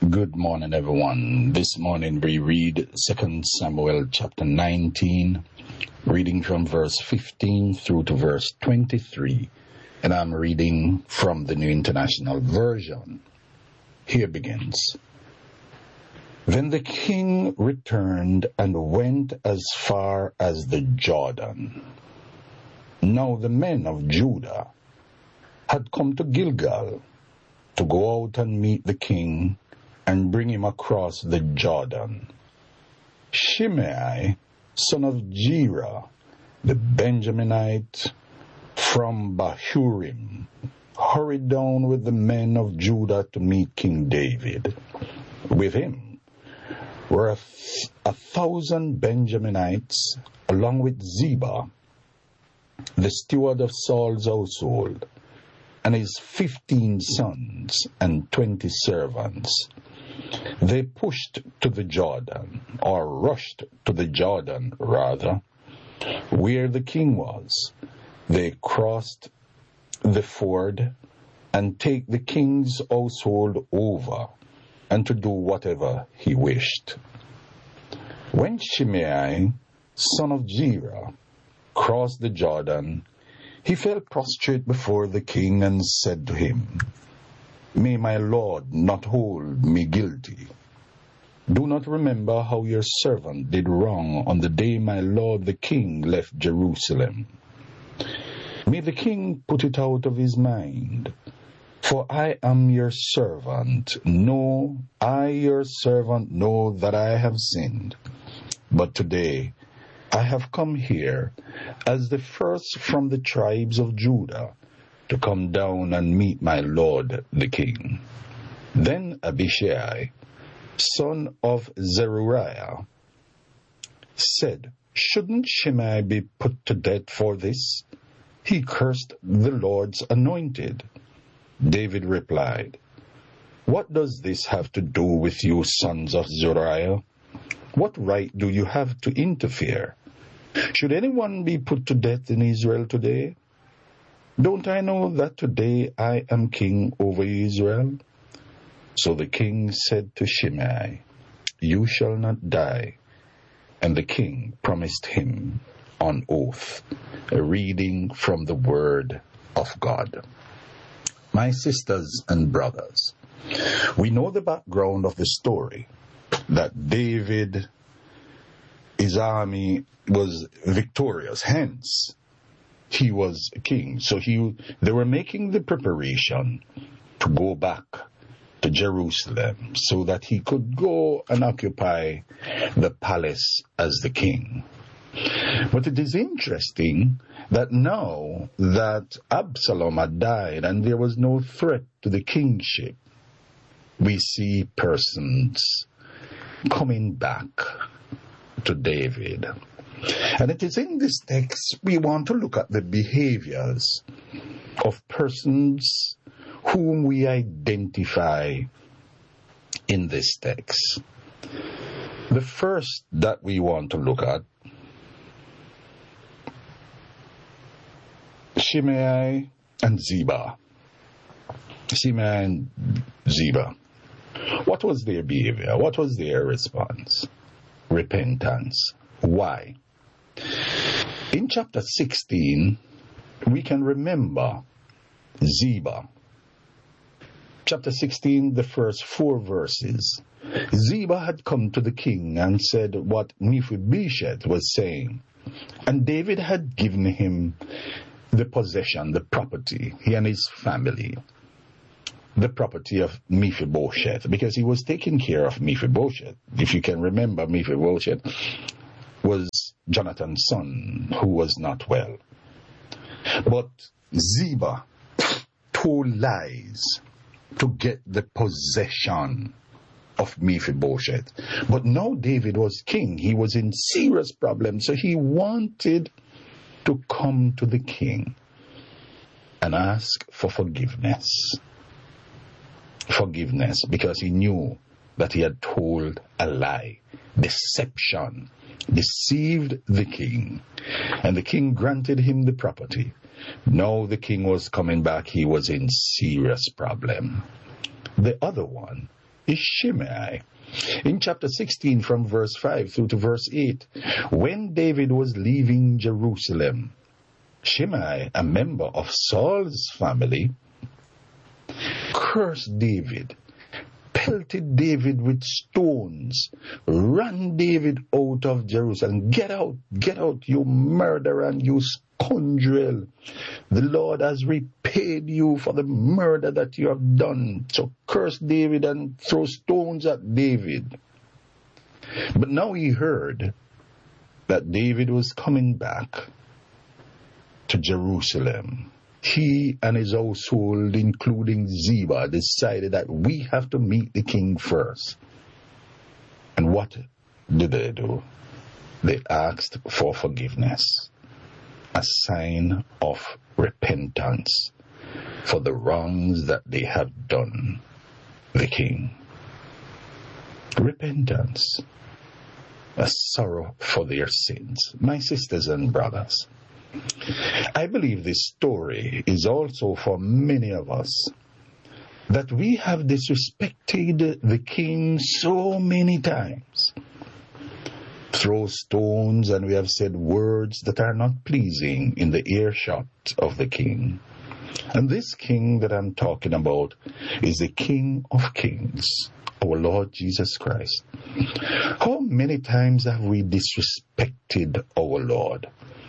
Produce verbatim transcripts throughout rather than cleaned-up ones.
Good morning, everyone. This morning we read Second Samuel chapter nineteen, reading from verse fifteen through to verse twenty-three, and I'm reading from the New International Version. Here begins. Then the king returned and went as far as the Jordan. Now the men of Judah had come to Gilgal to go out and meet the king and bring him across the Jordan. Shimei, son of Gera, the Benjaminite from Bahurim, hurried down with the men of Judah to meet King David. With him were a, th- a thousand Benjaminites, along with Ziba, the steward of Saul's household, and his fifteen sons and twenty servants. They pushed to the Jordan, or rushed to the Jordan, rather, where the king was. They crossed the ford and take the king's household over, and to do whatever he wished. When Shimei, son of Gera, crossed the Jordan, he fell prostrate before the king and said to him, "May my lord not hold me guilty. Do not remember how your servant did wrong on the day my lord the king left Jerusalem. May the king put it out of his mind. For I am your servant. No, I your servant know that I have sinned. But today I have come here as the first from the tribes of Judah to come down and meet my lord the king." Then Abishai, son of Zeruiah, said, "Shouldn't Shimei be put to death for this? He cursed the Lord's anointed." David replied, "What does this have to do with you, sons of Zeruiah? What right do you have to interfere? Should anyone be put to death in Israel today? Don't I know that today I am king over Israel?" So the king said to Shimei, "You shall not die." And the king promised him on oath. A reading from the word of God. My sisters and brothers, we know the background of the story, that David, his army was victorious, hence he was king. So he, they were making the preparation to go back to Jerusalem so that he could go and occupy the palace as the king. But it is interesting that now that Absalom had died and there was no threat to the kingship, we see persons coming back to David. And it is in this text we want to look at the behaviors of persons whom we identify in this text. The first that we want to look at, Shimei and Ziba. Shimei and Ziba. What was their behavior? What was their response? Repentance. Why? In chapter sixteen, we can remember Ziba. Chapter sixteen, the first four verses. Ziba had come to the king and said what Mephibosheth was saying. And David had given him the possession, the property, he and his family, the property of Mephibosheth, because he was taking care of Mephibosheth. If you can remember, Mephibosheth was Jonathan's son who was not well. But Ziba told lies to get the possession of Mephibosheth. But now David was king. He was in serious problems, so he wanted to come to the king and ask for forgiveness. Forgiveness, because he knew that he had told a lie, deception, deceived the king, and the king granted him the property. Now the king was coming back. He was in serious problem. The other one is Shimei. In chapter sixteen from verse five through to verse eight, when David was leaving Jerusalem, Shimei, a member of Saul's family, cursed David, pelted David with stones, ran David out of Jerusalem. Get out, get out, you murderer and you scoundrel. The Lord has repaid you for the murder that you have done. So curse David and throw stones at David. But now he heard that David was coming back to Jerusalem. He and his household, including Ziba, decided that we have to meet the king first. And what did they do? They asked for forgiveness, a sign of repentance for the wrongs that they have done the king. Repentance, a sorrow for their sins. My sisters and brothers, I believe this story is also for many of us, that we have disrespected the king so many times. Throw stones, and we have said words that are not pleasing in the earshot of the king. And this king that I'm talking about is the King of Kings, our Lord Jesus Christ. How many times have we disrespected our Lord?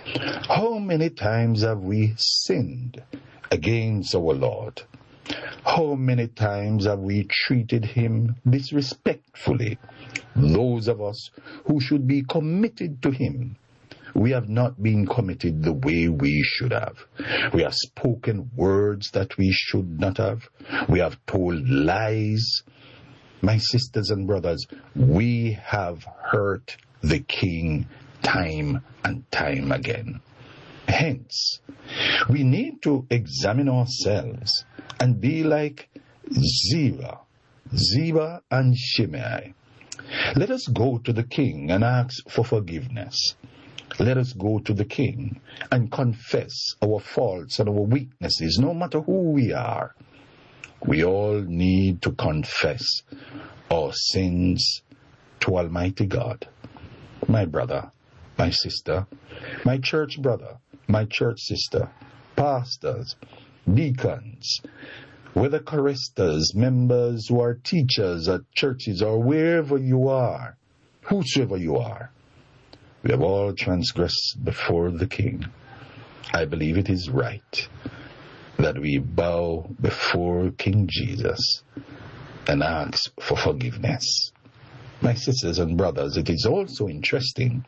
How many times have we sinned against our Lord? How many times have we treated him disrespectfully? Those of us who should be committed to him, we have not been committed the way we should have. We have spoken words that we should not have. We have told lies. My sisters and brothers, we have hurt the king time and time again. Hence, we need to examine ourselves and be like Ziba, Ziba and Shimei. Let us go to the king and ask for forgiveness. Let us go to the king and confess our faults and our weaknesses, no matter who we are. We all need to confess our sins to Almighty God. My brother, my sister, my church brother, my church sister, pastors, deacons, whether choristers, members who are teachers at churches or wherever you are, whosoever you are, we have all transgressed before the King. I believe it is right that we bow before King Jesus and ask for forgiveness. My sisters and brothers, it is also interesting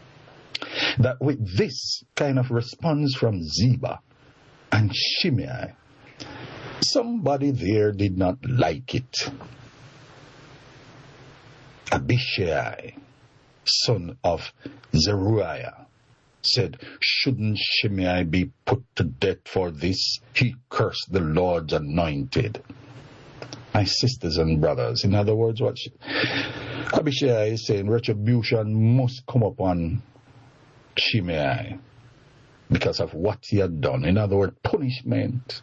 that with this kind of response from Ziba and Shimei, somebody there did not like it. Abishai, son of Zeruiah, said, shouldn't Shimei be put to death for this? He cursed the Lord's anointed. My sisters and brothers, in other words, what Abishai is saying, retribution must come upon Shimei because of what he had done. In other words, punishment.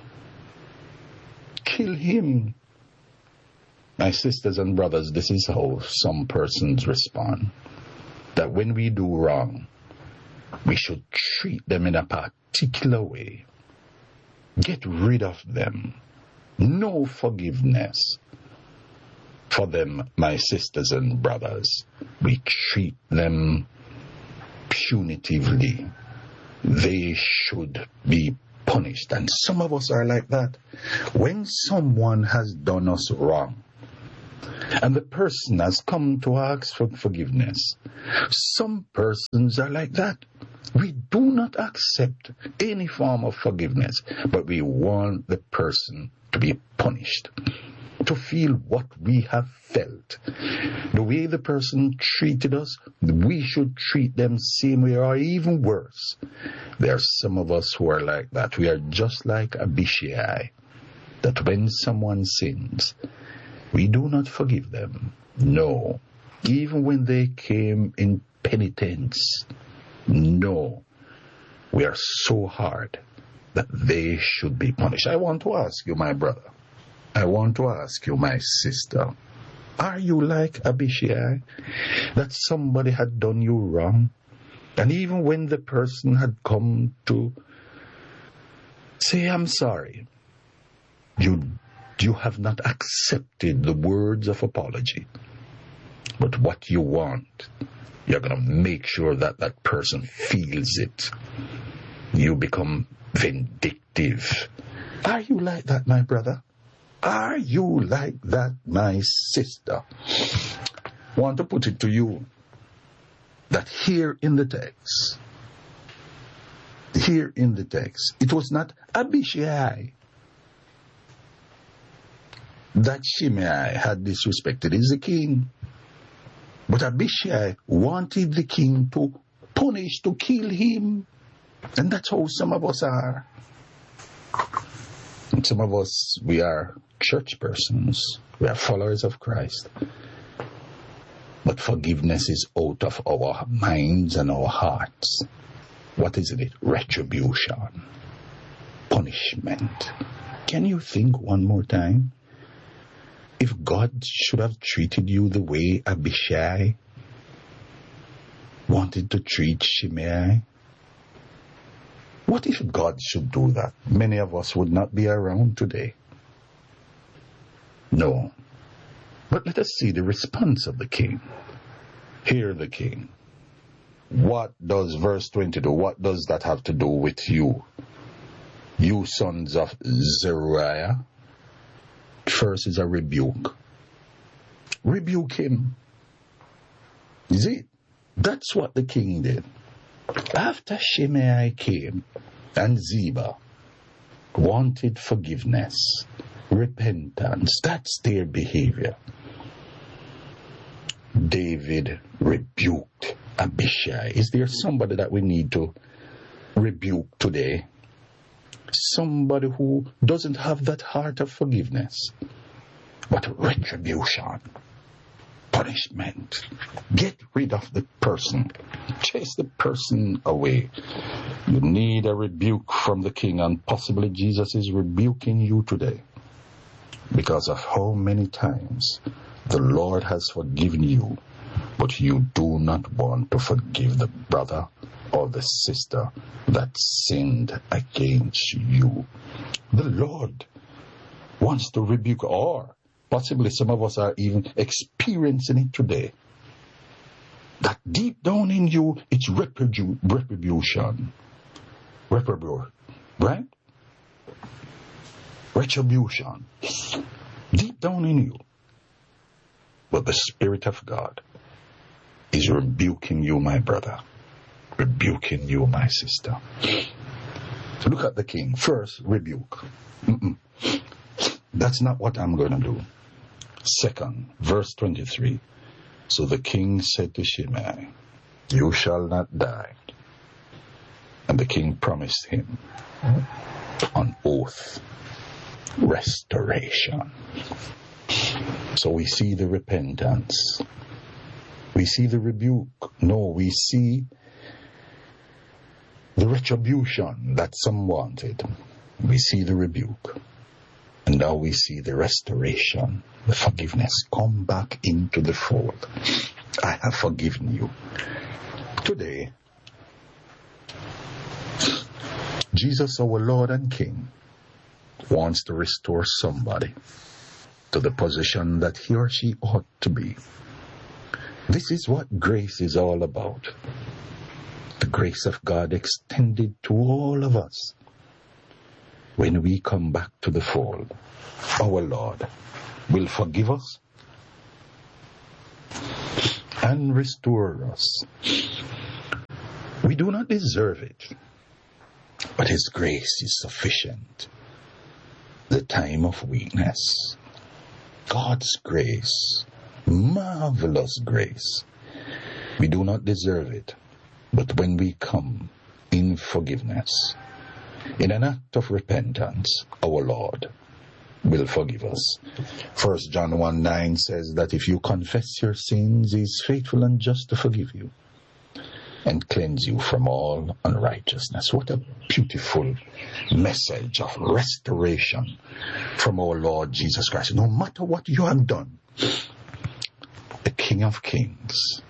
Kill him. My sisters and brothers, this is how some persons respond. That when we do wrong, we should treat them in a particular way. Get rid of them. No forgiveness for them, my sisters and brothers. We treat them punitively. They should be punished. And some of us are like that. When someone has done us wrong, and the person has come to ask for forgiveness, some persons are like that. We do not accept any form of forgiveness, but we want the person to be punished, to feel what we have felt. The way the person treated us, we should treat them same way or even worse. There are some of us who are like that. We are just like Abishai, that when someone sins, we do not forgive them. No. Even when they came in penitence, no. We are so hard that they should be punished. I want to ask you, my brother, I want to ask you, my sister, are you like Abishai? That somebody had done you wrong, and even when the person had come to say, I'm sorry, you, you have not accepted the words of apology. But what you want, you're going to make sure that that person feels it. You become vindictive. Are you like that, my brother? Are you like that, my sister? I want to put it to you that here in the text, here in the text, it was not Abishai that Shimei had disrespected. It's the king. But Abishai wanted the king to punish, to kill him. And that's how some of us are. And some of us, we are church persons. We are followers of Christ. But forgiveness is out of our minds and our hearts. What is it? Retribution. Punishment. Can you think one more time? If God should have treated you the way Abishai wanted to treat Shimei, what if God should do that? Many of us would not be around today. No. But let us see the response of the king. Hear the king. What does verse twenty do? What does that have to do with you? You sons of Zeruiah. First is a rebuke. Rebuke him. Is it? That's what the king did. After Shimei came and Ziba wanted forgiveness, repentance, that's their behavior. David rebuked Abishai. Is there somebody that we need to rebuke today? Somebody who doesn't have that heart of forgiveness, but retribution, punishment. Get rid of the person. Chase the person away. You need a rebuke from the king, and possibly Jesus is rebuking you today because of how many times the Lord has forgiven you, but you do not want to forgive the brother or the sister that sinned against you. The Lord wants to rebuke, or possibly some of us are even experiencing it today. That deep down in you, it's retribu- retribution. Retribution. Right? Retribution. Deep down in you. But the Spirit of God is rebuking you, my brother. Rebuking you, my sister. So look at the king. First, rebuke. Mm-mm. That's not what I'm going to do. Second, verse twenty-three. So the king said to Shimei, you shall not die. And the king promised him on oath restoration. So we see the repentance. We see the rebuke. No, we see the retribution that some wanted. We see the rebuke. And now we see the restoration, the forgiveness. Come back into the fold. I have forgiven you. Today, Jesus, our Lord and King, wants to restore somebody to the position that he or she ought to be. This is what grace is all about. The grace of God extended to all of us. When we come back to the fold, our Lord will forgive us and restore us. We do not deserve it, but His grace is sufficient. The time of weakness, God's grace, marvelous grace. We do not deserve it, but when we come in forgiveness, in an act of repentance, our Lord will forgive us. First John one nine says that if you confess your sins, He is faithful and just to forgive you and cleanse you from all unrighteousness. What a beautiful message of restoration from our Lord Jesus Christ. No matter what you have done, the King of Kings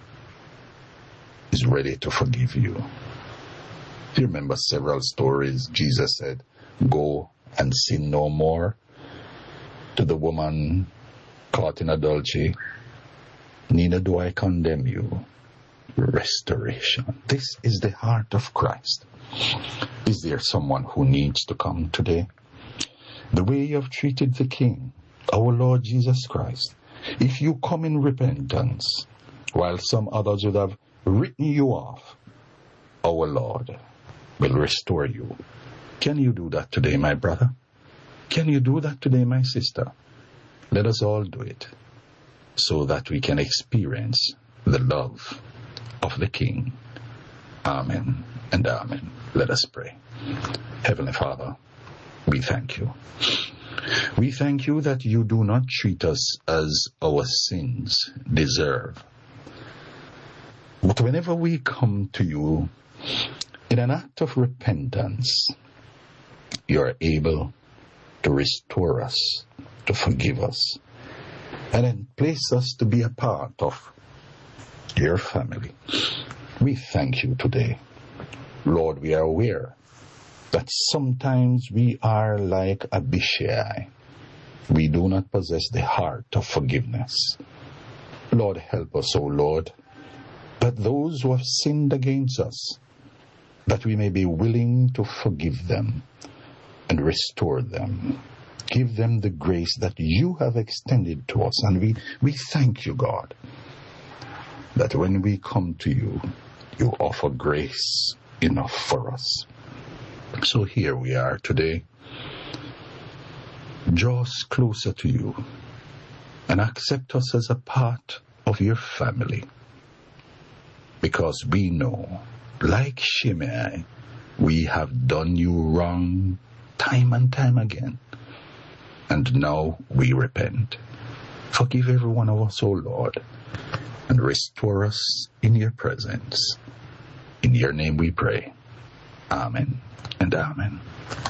is ready to forgive you. Do you remember several stories? Jesus said, go and sin no more. To the woman caught in adultery, neither do I condemn you. Restoration. This is the heart of Christ. Is there someone who needs to come today? The way you have treated the King, our Lord Jesus Christ, if you come in repentance, while some others would have written you off, our Lord will restore you. Can you do that today, my brother? Can you do that today, my sister? Let us all do it, so that we can experience the love of the King. Amen and amen. Let us pray. Heavenly Father, we thank you. We thank you that you do not treat us as our sins deserve. But whenever we come to you in an act of repentance, you are able to restore us, to forgive us, and then place us to be a part of your family. We thank you today. Lord, we are aware that sometimes we are like Abishai. We do not possess the heart of forgiveness. Lord, help us, O Lord, that those who have sinned against us, that we may be willing to forgive them and restore them. Give them the grace that you have extended to us. And we, we thank you, God, that when we come to you, you offer grace enough for us. So here we are today. Draw us closer to you and accept us as a part of your family. Because we know, like Shimei, we have done you wrong time and time again. And now we repent. Forgive every one of us, O Lord, and restore us in your presence. In your name we pray. Amen and amen.